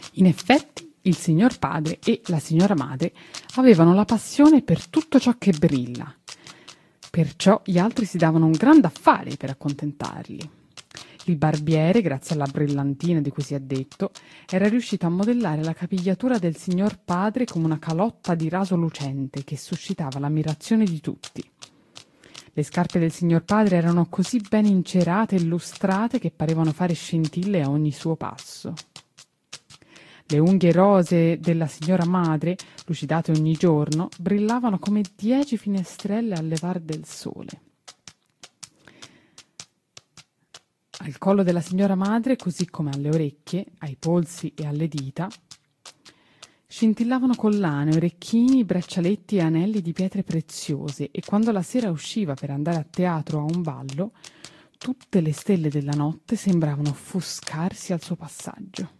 In effetti, il signor padre e la signora madre avevano la passione per tutto ciò che brilla, perciò gli altri si davano un gran affare per accontentarli. Il barbiere, grazie alla brillantina di cui si è detto, era riuscito a modellare la capigliatura del signor padre come una calotta di raso lucente che suscitava l'ammirazione di tutti. Le scarpe del signor padre erano così ben incerate e lustrate che parevano fare scintille a ogni suo passo. Le unghie rosee della signora madre, lucidate ogni giorno, brillavano come 10 finestrelle al levar del sole. Al collo della signora madre, così come alle orecchie, ai polsi e alle dita, scintillavano collane, orecchini, braccialetti e anelli di pietre preziose e quando la sera usciva per andare a teatro o a un ballo, tutte le stelle della notte sembravano offuscarsi al suo passaggio.